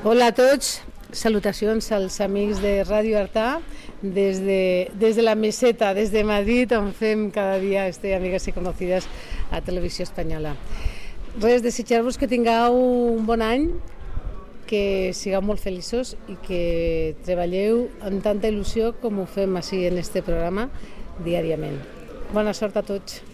Hola a tots, salutacions als amics de Ràdio Artà des de la meseta, des de Madrid, on fem cada dia Amigas y Conocidas a Televisió Espanyola. Res, desitjar-vos que tingueu un bon any, que sigueu molt feliços i que treballeu amb tanta il·lusió com ho fem així en este programa diàriament. Bona sort a tots.